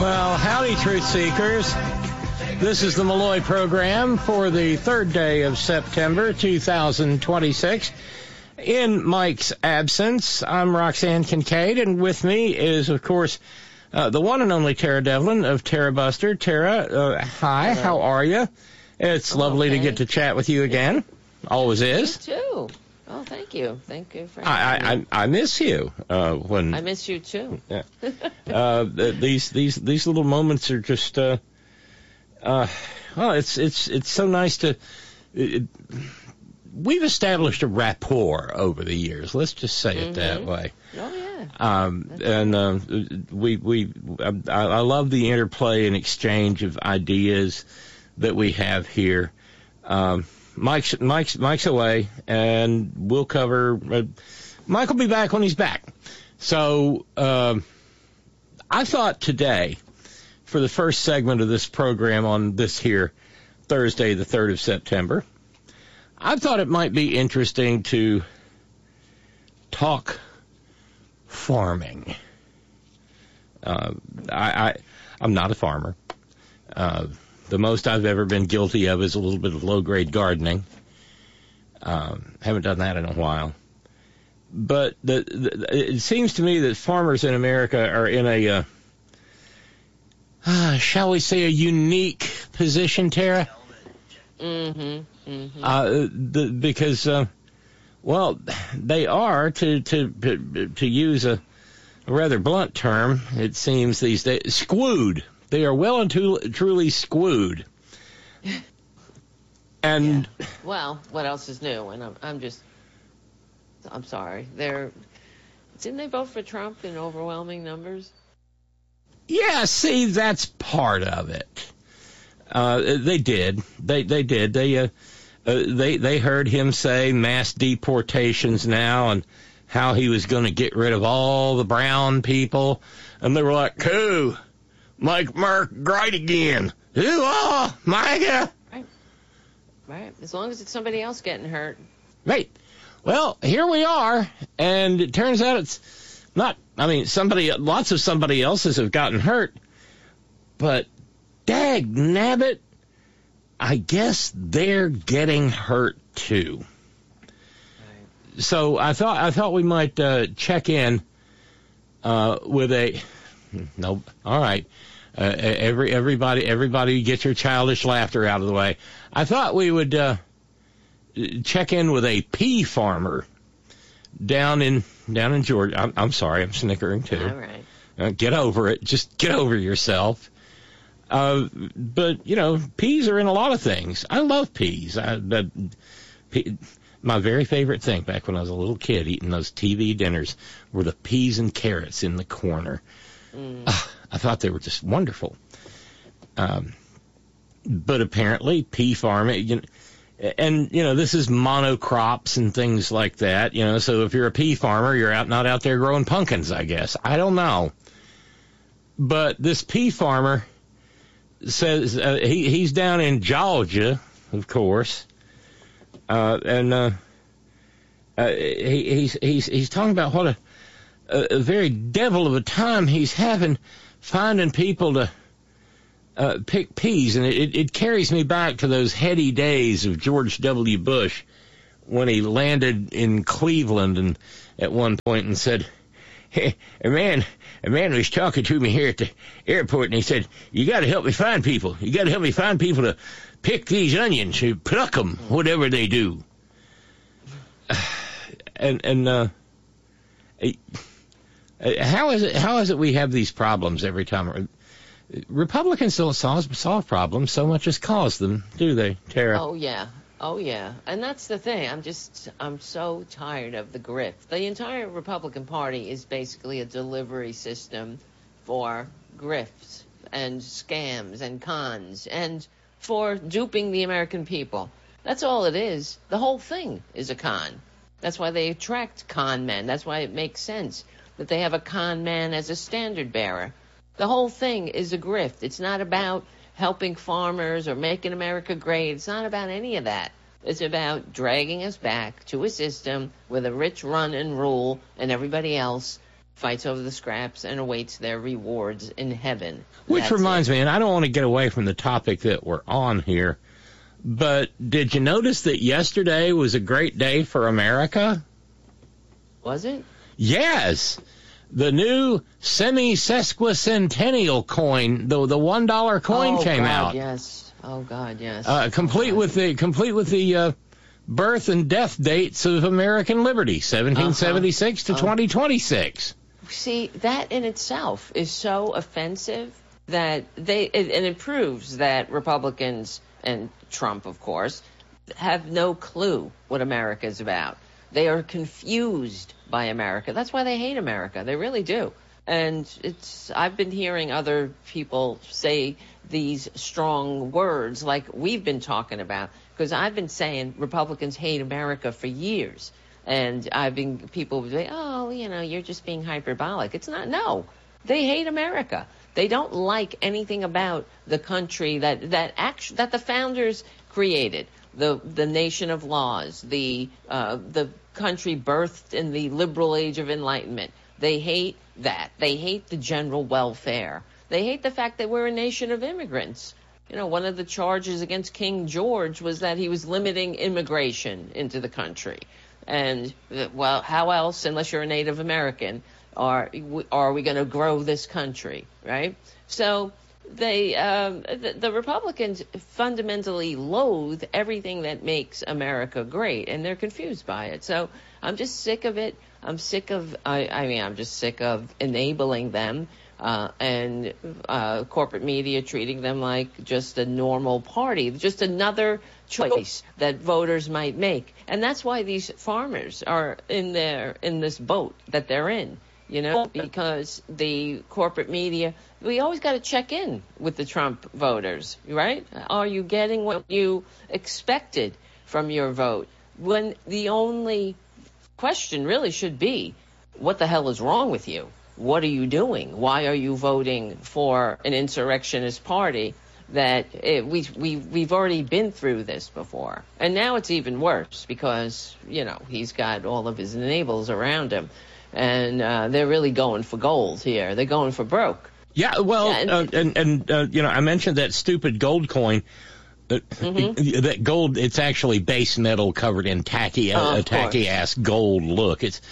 Well, howdy, Truth Seekers. This is the Malloy program for the third day of September 2026. In Mike's absence, I'm Roxanne Kincaid, and with me is, of course, the one and only Tara Devlin of Tara Buster. Tara, hi, hello. how are you? It's lovely to get to chat with you again. Always is. Me too. Oh, thank you. Thank you for having me. I miss you. When I miss you too. Yeah. These little moments are just it's so nice to. We've established a rapport over the years. Let's just say it that way. Oh yeah. I love the interplay and exchange of ideas that we have here. Mike's away, and we'll cover. Mike will be back when he's back. So I thought today, for the first segment of this program on this here Thursday, the 3rd of September, I thought it might be interesting to talk farming. I'm not a farmer. The most I've ever been guilty of is a little bit of low-grade gardening. Haven't done that in a while. But it seems to me that farmers in America are in a, shall we say, a unique position, Tara? Because, well, they are, to use a rather blunt term, it seems these days, squooed. They are well and truly squooed. And yeah. Well, what else is new? And I'm sorry. Didn't they vote for Trump in overwhelming numbers? Yeah, see, that's part of it. They did. They did. They heard him say mass deportations now and how he was going to get rid of all the brown people, and they were like, "Cool. Make America great again. Ooh, Micah." Right. As long as it's somebody else getting hurt. Right. Well, here we are, and it turns out it's not. I mean, lots of somebody else's have gotten hurt, but dag nabbit, I guess they're getting hurt too. Right. So I thought we might check in with a. Nope. All right. Everybody get your childish laughter out of the way. I thought we would check in with a pea farmer down in Georgia. I'm sorry, I'm snickering too. All right. Get over it. Just get over yourself. But peas are in a lot of things. I love peas. My very favorite thing back when I was a little kid eating those TV dinners were the peas and carrots in the corner. I thought they were just wonderful. But apparently pea farming, this is monocrops and things like that, so if you're a pea farmer, you're not out there growing pumpkins, I guess. I don't know. But this pea farmer says he's down in Georgia, of course, and he's talking about what a very devil of a time he's having finding people to pick peas, and it carries me back to those heady days of George W. Bush when he landed in Cleveland and at one point and said, "Hey, a man was talking to me here at the airport, and he said, 'You got to help me find people. You got to help me find people to pick these onions, to pluck them, whatever they do.'" How is it we have these problems every time? Republicans don't solve problems so much as cause them, do they, Tara? Oh yeah. And that's the thing. I'm so tired of the grift. The entire Republican Party is basically a delivery system for grifts and scams and cons and for duping the American people. That's all it is. The whole thing is a con. That's why they attract con men. That's why it makes sense that they have a con man as a standard bearer. The whole thing is a grift. It's not about helping farmers or making America great. It's not about any of that. It's about dragging us back to a system where the rich run and rule and everybody else fights over the scraps, and awaits their rewards in heaven. Which reminds me, and I don't want to get away from the topic that we're on here, but did you notice that yesterday was a great day for America? Was it? Yes. The new semi-sesquicentennial coin, the $1 coin came out. Yes. Oh God, yes. Complete with the birth and death dates of American liberty, 1776 to 2026. See, that in itself is so offensive that it proves that Republicans and Trump, of course, have no clue what America is about. They are confused by America. That's why they hate America. They really do. And I've been hearing other people say these strong words like we've been talking about, because I've been saying Republicans hate America for years. And people would say, oh, you're just being hyperbolic. It's not. No, they hate America. They don't like anything about the country that the founders created. The nation of laws, the country birthed in the liberal age of enlightenment. They hate that. They hate the general welfare. They hate the fact that we're a nation of immigrants. One of the charges against King George was that he was limiting immigration into the country. And, well, how else, unless you're a Native American, are we going to grow this country, right? So the Republicans fundamentally loathe everything that makes America great, and they're confused by it. So I'm just sick of it. I'm sick of enabling them and corporate media treating them like just a normal party, just another choice that voters might make. And that's why these farmers are in this boat that they're in, because the corporate media, we always got to check in with the Trump voters, right? Are you getting what you expected from your vote? When the only question really should be, what the hell is wrong with you? What are you doing? Why are you voting for an insurrectionist party that we've already been through this before? And now it's even worse because, he's got all of his enablers around him. And they're really going for gold here. They're going for broke. Yeah, well, I mentioned that stupid gold coin. That gold, it's actually base metal covered in tacky ass gold. Look, it's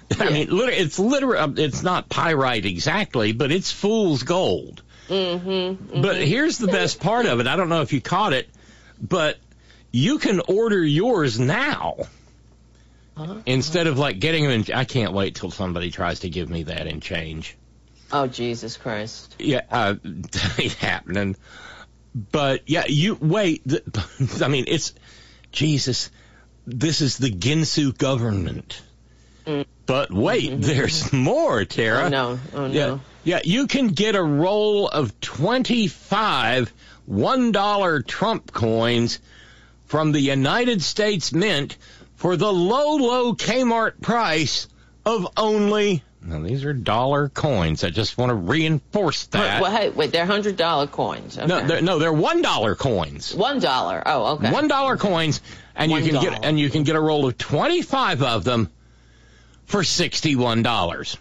it's not pyrite exactly, but it's fool's gold. But here's the best part of it. I don't know if you caught it, but you can order yours now. Instead of getting them in, I can't wait till somebody tries to give me that in change. Oh, Jesus Christ. Yeah, it ain't happening. But, yeah, you wait. It's, Jesus, this is the Ginsu government. But wait, there's more, Tara. Oh, no. Yeah, you can get a roll of 25 $1 Trump coins from the United States Mint for the low Kmart price of only... Now, these are dollar coins. I just want to reinforce that. Wait, they're $100 coins. Okay. No, they're $1 coins. $1. Oh, okay. $1 coins, and you can get a roll of 25 of them for $61.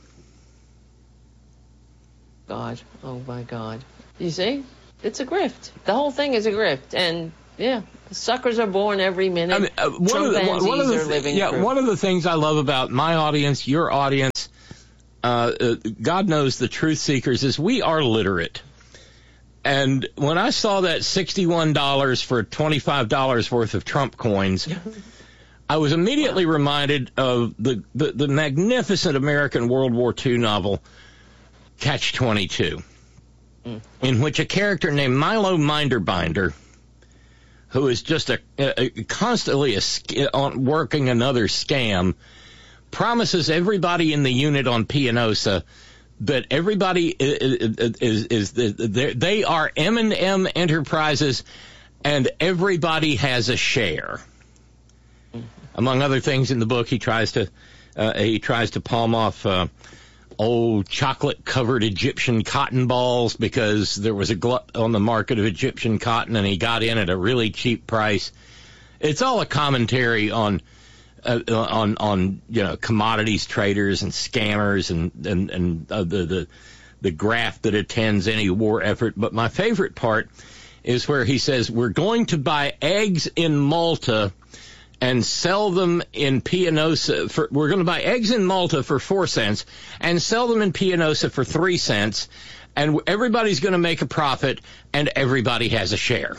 God, oh my God! You see, it's a grift. The whole thing is a grift, and yeah, suckers are born every minute. One of the things I love about my audience, your audience. God knows the truth seekers is we are literate. And when I saw that $61 for $25 worth of Trump coins, I was immediately reminded of the magnificent American World War II novel, Catch-22, in which a character named Milo Minderbinder, who is just constantly working another scam, promises everybody in the unit on Pianosa that everybody they are M&M Enterprises and everybody has a share. Among other things in the book, he tries to palm off old chocolate-covered Egyptian cotton balls because there was a glut on the market of Egyptian cotton and he got in at a really cheap price. It's all a commentary on on commodities traders and scammers and the graft that attends any war effort. But my favorite part is where he says, we're going to buy eggs in Malta and sell them in Pianosa. We're going to buy eggs in Malta for 4 cents and sell them in Pianosa for 3 cents. And everybody's going to make a profit and everybody has a share.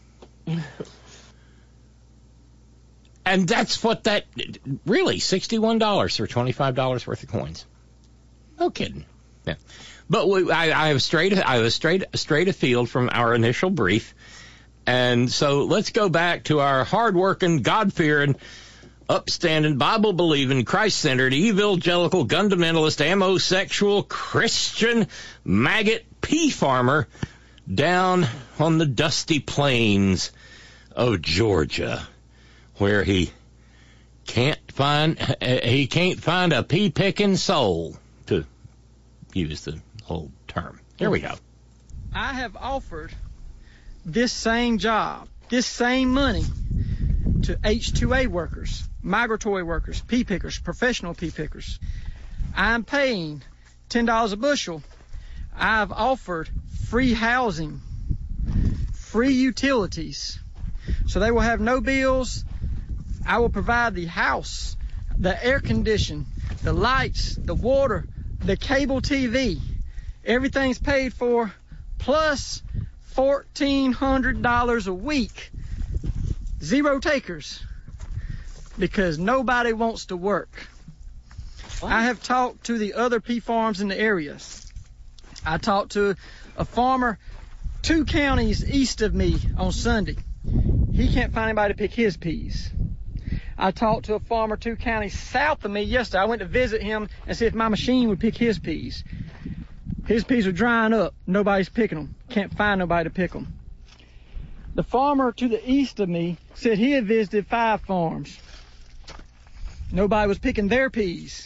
And that's what that, really, $61 for $25 worth of coins. No kidding. Yeah. But I was straight afield from our initial brief. And so let's go back to our hard-working, God-fearing, upstanding, Bible-believing, Christ-centered, evangelical, fundamentalist, amosexual, Christian, maggot, pea farmer down on the dusty plains of Georgia, where he can't find a pea-picking soul, to use the old term. Here we go. I have offered this same job, this same money, to H-2A workers, migratory workers, pea pickers, professional pea pickers. I'm paying $10 a bushel. I've offered free housing, free utilities, so they will have no bills. I will provide the house, the air condition, the lights, the water, the cable TV. Everything's paid for, plus $1,400 a week. Zero takers, because nobody wants to work. What? I have talked to the other pea farms in the area. I talked to a farmer 2 counties east of me on Sunday. He can't find anybody to pick his peas. I talked to a farmer 2 counties south of me yesterday. I went to visit him and see if my machine would pick his peas. His peas are drying up. Nobody's picking them. Can't find nobody to pick them. The farmer to the east of me said he had visited 5 farms. Nobody was picking their peas.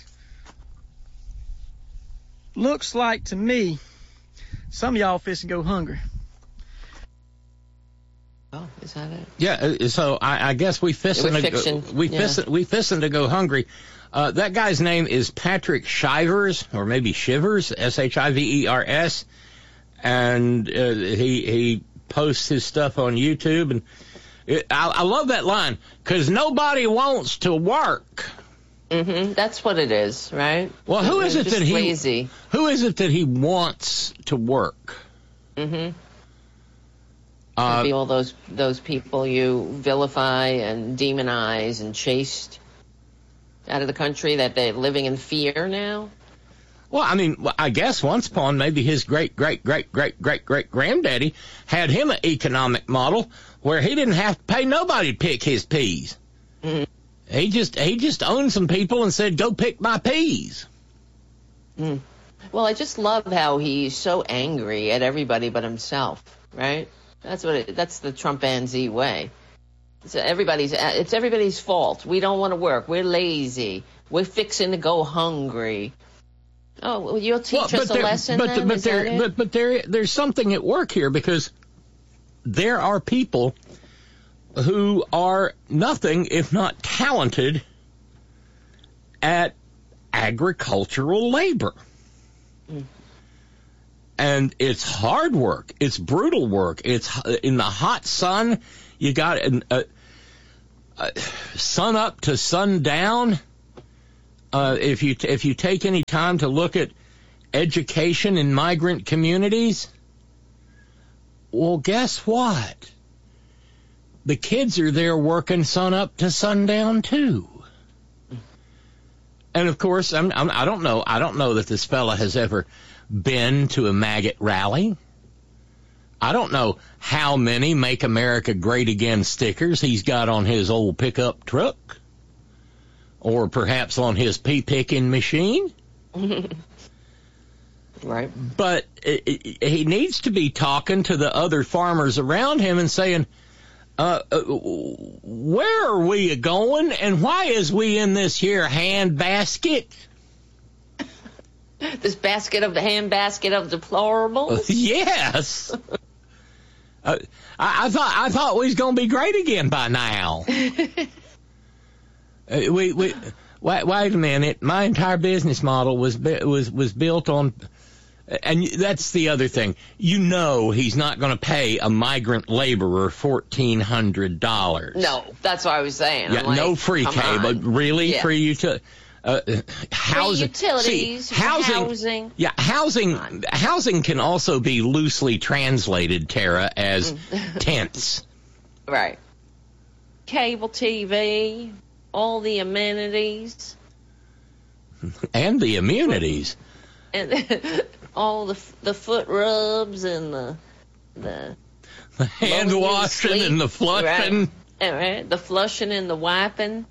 Looks like to me, some of y'all fixing to go hungry. Oh, is that it? Yeah, so I guess we fisting to go hungry. That guy's name is Patrick Shivers, or maybe Shivers, Shivers, and he posts his stuff on YouTube, and I love that line, because nobody wants to work. Mm-hmm. That's what it is, right? Well, who is it that he wants to work? Mm-hmm. Be all those people you vilify and demonize and chased out of the country, that they're living in fear now? Well, I mean, I guess once upon maybe his great-great-great-great-great-great-granddaddy had him an economic model where he didn't have to pay nobody to pick his peas. Mm-hmm. He just owned some people and said, go pick my peas. Mm. Well, I just love how he's so angry at everybody but himself, right? That's the Trumpanzee way. It's everybody's fault. We don't want to work. We're lazy. We're fixing to go hungry. Oh, well, you'll teach us a lesson then? But there's something at work here, because there are people who are nothing if not talented at agricultural labor. Mm. And it's hard work. It's brutal work. It's in the hot sun. You got sun up to sundown. If you take any time to look at education in migrant communities, well, guess what? The kids are there working sun up to sundown too. And of course, I don't know that this fella has ever been to a maggot rally. I don't know how many Make America Great Again stickers he's got on his old pickup truck, or perhaps on his pea-picking machine. Right. But he needs to be talking to the other farmers around him and saying, where are we going, and why is we in this here hand basket? This basket of the hand basket of deplorables? Yes. I thought we was going to be great again by now. Wait a minute. My entire business model was built on, and that's the other thing. You know, he's not going to pay a migrant laborer $1,400. No, that's what I was saying. Yeah, like, no free cable, really free utility. Housing, free utilities, housing. Yeah, housing can also be loosely translated, Tara, as tents. Right. Cable TV, all the amenities. And the immunities. And all the foot rubs and the hand washing and the flushing. Right. The flushing and the wiping.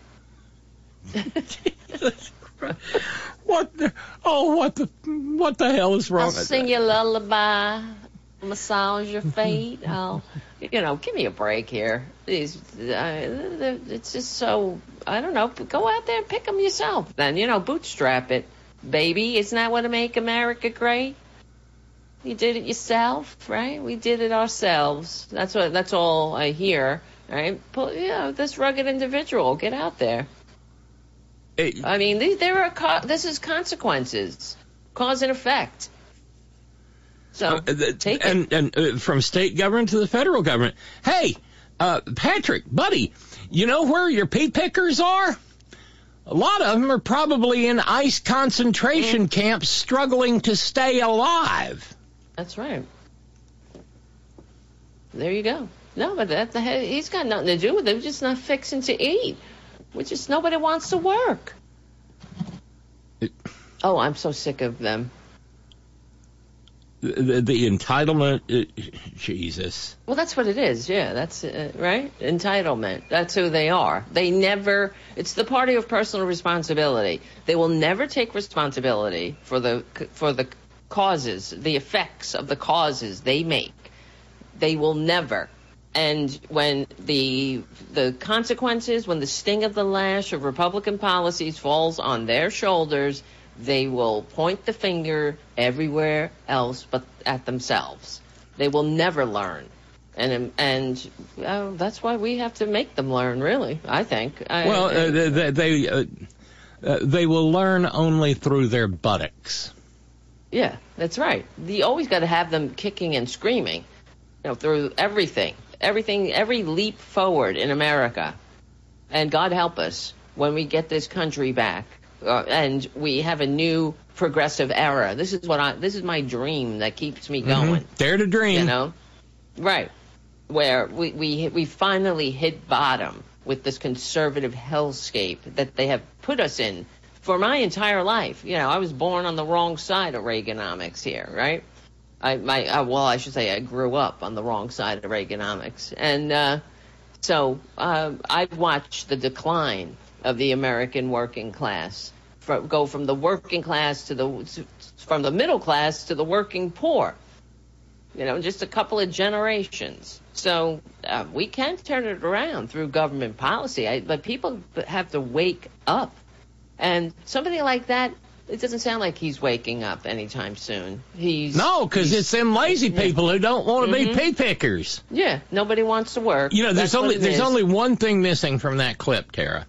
What the hell is wrong? I'll sing you a lullaby, massage your feet. Give me a break here. It's just so, I don't know, go out there and pick them yourself. Then, bootstrap it, baby. Isn't that what to make America great? You did it yourself, right? We did it ourselves. That's all I hear, right? This rugged individual, get out there. I mean, this is consequences, cause and effect. So take it. And from state government to the federal government. Hey, Patrick, buddy, you know where your pea pickers are? A lot of them are probably in ICE concentration camps struggling to stay alive. That's right. There you go. No, but he's got nothing to do with it. They're just not fixing to eat. Nobody wants to work. I'm so sick of them. The entitlement, Jesus. Well, that's what it is. Yeah, that's right. Entitlement. That's who they are. It's the party of personal responsibility. They will never take responsibility for the causes, the effects of the causes they make. They will never. And when the consequences, when the sting of the lash of Republican policies falls on their shoulders, they will point the finger everywhere else but at themselves. They will never learn. And that's why we have to make them learn, really, I think. They will learn only through their buttocks. Yeah, that's right. You always got to have them kicking and screaming, through everything, every leap forward in America. And God help us when we get this country back and we have a new progressive era. This is my dream that keeps me going. Dare to dream. Right. Where we finally hit bottom with this conservative hellscape that they have put us in for my entire life. I was born on the wrong side of Reaganomics here, right? I should say I grew up on the wrong side of Reaganomics. And so I've watched the decline of the American working class go from the working class from the middle class to the working poor. Just a couple of generations. So we can turn it around through government policy, but people have to wake up. And somebody like that, it doesn't sound like he's waking up anytime soon. No, because it's them lazy people who don't want to be pea pickers. Yeah, nobody wants to work. There's only one thing missing from that clip, Tara.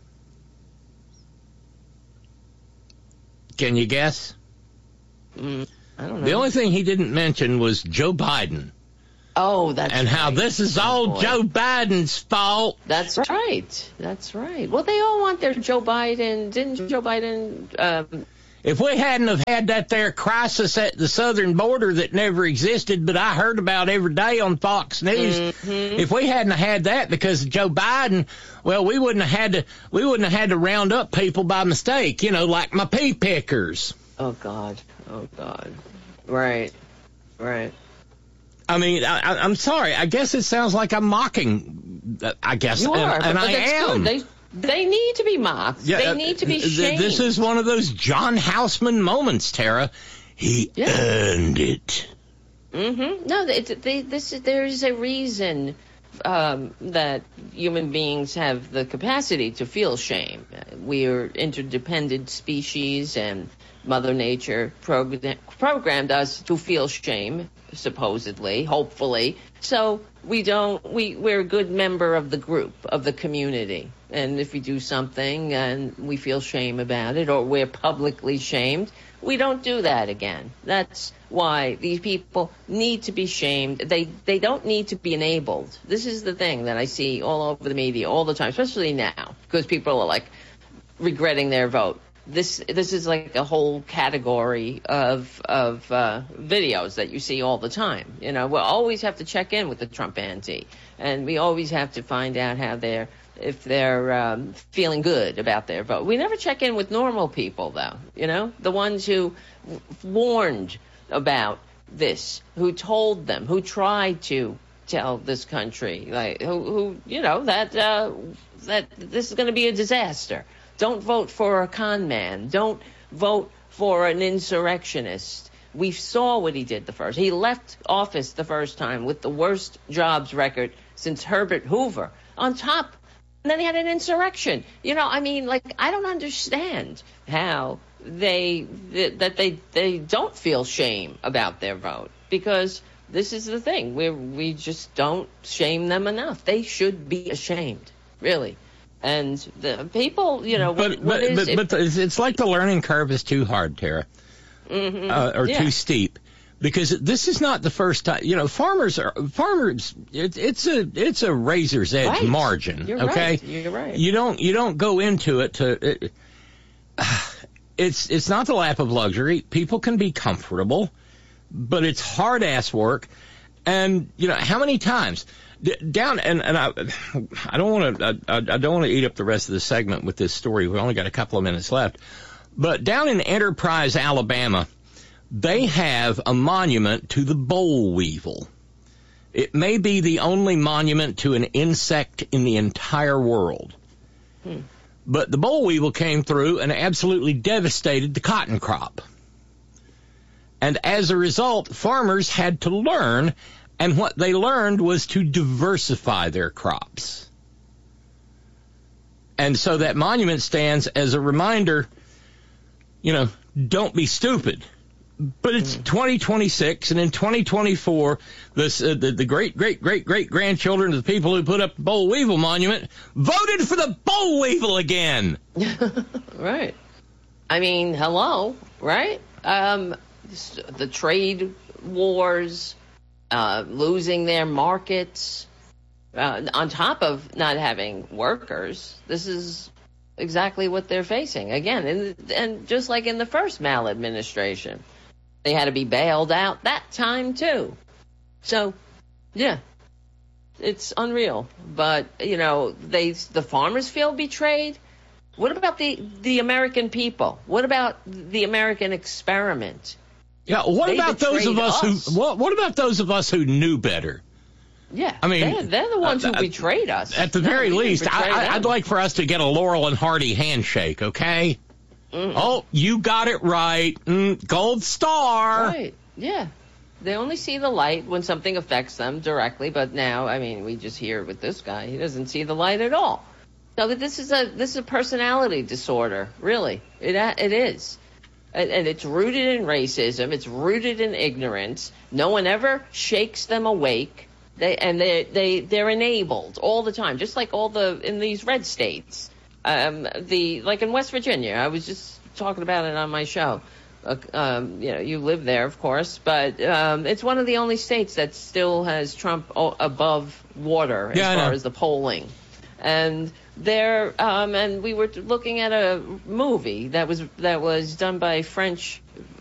Can you guess? I don't know. The only thing he didn't mention was Joe Biden. Oh, that's right. And how this is all Joe Biden's fault. That's right. That's right. Well, they all want their Joe Biden. Didn't Joe Biden... If we hadn't have had that there crisis at the southern border that never existed, but I heard about every day on Fox News, if we hadn't had that because of Joe Biden, well, we wouldn't have had to round up people by mistake, like my pea pickers. Oh God. Right. I mean, I'm sorry. I guess it sounds like I'm mocking. I guess, you are, and I am. Good. They need to be mocked. Yeah, they need to be shamed. This is one of those John Houseman moments, Tara. He earned it. No, there is a reason that human beings have the capacity to feel shame. We are interdependent species, and Mother Nature programmed us to feel shame, supposedly, hopefully. So we're a good member of the group, of the community. And if we do something and we feel shame about it, or we're publicly shamed, we don't do that again. That's why these people need to be shamed. They don't need to be enabled. This is the thing that I see all over the media all the time, especially now, because people are like regretting their vote. This is like a whole category of videos that you see all the time. You know, we always have to check in with the Trump ante, and we always have to find out if they're feeling good about their vote. We never check in with normal people, though. You know, the ones who warned about this, who told them, who tried to tell this country, like who you know that this is going to be a disaster. Don't vote for a con man. Don't vote for an insurrectionist. We saw what he did the first. He left office the first time with the worst jobs record since Herbert Hoover. On top, and then he had an insurrection. You know, I mean, like, I don't understand how they don't feel shame about their vote, because this is the thing. We just don't shame them enough. They should be ashamed, really. And the people, you know, but it's like the learning curve is too hard, Tara, or too steep, because this is not the first time. You know, farmers. It's a razor's edge margin. You're okay, right. You're right. You don't go into it to. It's not the lap of luxury. People can be comfortable, but it's hard ass work. And you know how many times. Down and I don't want to eat up the rest of the segment with this story. We've only got a couple of minutes left. But down in Enterprise, Alabama, they have a monument to the boll weevil. It may be the only monument to an insect in the entire world. But the boll weevil came through and absolutely devastated the cotton crop. And as a result, farmers had to learn. And what they learned was to diversify their crops. And so that monument stands as a reminder, you know, don't be stupid. But it's 2026, and in 2024, the great-great-great-great-grandchildren of the people who put up the boll weevil monument voted for the boll weevil again. Right. I mean, hello, right? The trade wars... losing their markets, on top of not having workers. This is exactly what they're facing. Again, and just like in the first maladministration, they had to be bailed out that time too. So, yeah, it's unreal. But, you know, the farmers feel betrayed. What about the American people? What about the American experiment? Yeah, what about those of us what about those of us who knew better? Yeah, I mean, they're the ones who betrayed us. At the very least, I'd like for us to get a Laurel and Hardy handshake, okay? Mm-hmm. Oh, you got it right. Gold star. Right, yeah. They only see the light when something affects them directly, but now, I mean, we just hear with this guy, he doesn't see the light at all. So this is a personality disorder, really. It is. And it's rooted in racism. It's rooted in ignorance. No one ever shakes them awake. They're enabled all the time, just like in these red states. Like in West Virginia, I was just talking about it on my show. You know, you live there, of course, but it's one of the only states that still has Trump above water as far as the polling. And and we were looking at a movie that was done by French